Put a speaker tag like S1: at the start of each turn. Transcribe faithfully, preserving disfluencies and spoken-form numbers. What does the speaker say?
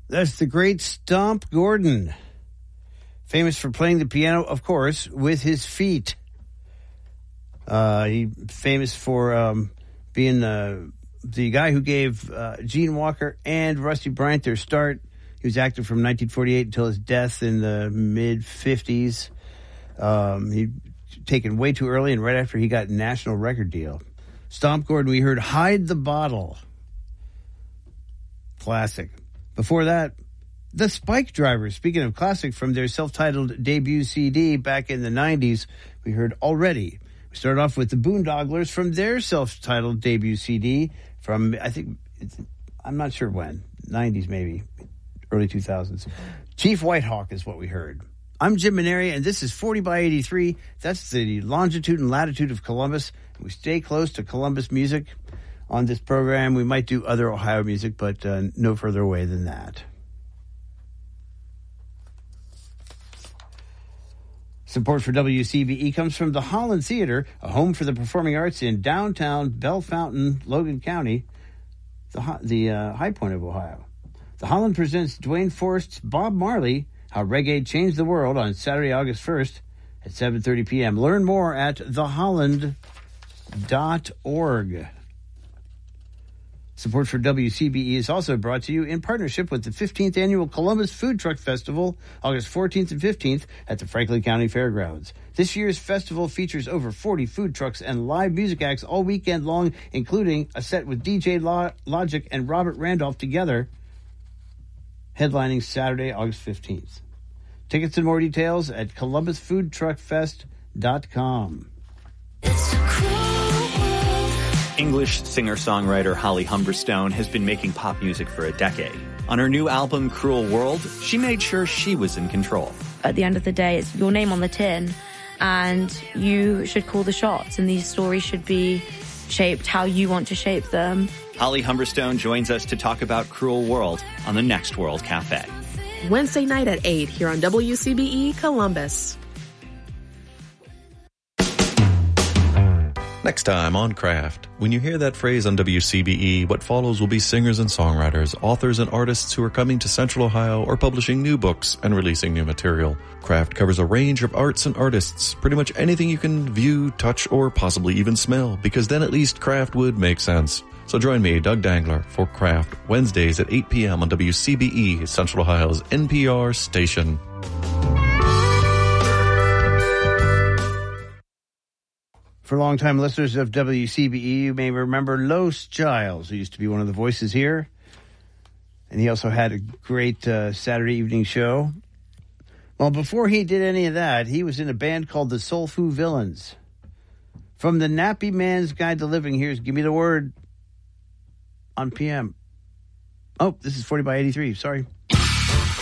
S1: That's the great Stomp Gordon, famous for playing the piano, of course, with his feet. Uh, he famous for um, being uh, the guy who gave uh, Gene Walker and Rusty Bryant their start. He was active from nineteen forty-eight until his death in the mid-fifties. Um, he taken way too early and right after he got a national record deal. Stomp Gordon, we heard Hide the Bottle. Classic. Before that, the Spike Drivers. Speaking of classic, from their self-titled debut C D back in the nineties, we heard Already. We started off with the Boondogglers from their self-titled debut C D from, I think, it's, I'm not sure when, nineties maybe, early two thousands. Chief Whitehawk is what we heard. I'm Jim Maneri, and this is forty by eighty-three. That's the longitude and latitude of Columbus. We stay close to Columbus music on this program. We might do other Ohio music, but uh, no further away than that. Support for W C B E comes from the Holland Theater, a home for the performing arts in downtown Bellefontaine, Logan County, the, the uh, high point of Ohio. The Holland presents Dwayne Forrest's Bob Marley, How Reggae Changed the World, on Saturday, August first at seven thirty p.m. Learn more at the holland dot org. Support for W C B E is also brought to you in partnership with the fifteenth Annual Columbus Food Truck Festival, August fourteenth and fifteenth at the Franklin County Fairgrounds. This year's festival features over forty food trucks and live music acts all weekend long, including a set with D J Logic and Robert Randolph together, headlining Saturday, August fifteenth. Tickets and more details at columbus food truck fest dot com.
S2: It's a cruel world.
S3: English singer-songwriter Holly Humberstone has been making pop music for a decade. On her new album, Cruel World, she made sure she was in control.
S4: At the end of the day, it's your name on the tin, and you should call the shots, and these stories should be shaped how you want to shape them.
S3: Holly Humberstone joins us to talk about Cruel World on the Next World Cafe.
S5: Wednesday night at eight here on W C B E Columbus.
S6: Next time on Craft. When you hear that phrase on W C B E, what follows will be singers and songwriters, authors and artists who are coming to Central Ohio or publishing new books and releasing new material. Craft covers a range of arts and artists, pretty much anything you can view, touch, or possibly even smell, because then at least craft would make sense. So join me, Doug Dangler, for Craft, Wednesdays at eight p.m. on W C B E, Central Ohio's N P R station.
S1: For longtime listeners of W C B E, you may remember Los Giles, who used to be one of the voices here. And he also had a great uh, Saturday evening show. Well, before he did any of that, he was in a band called the Soul Food Villains. From the Nappy Man's Guide to Living, here's Give Me the Word on P M. Oh, this is forty by eighty-three. Sorry.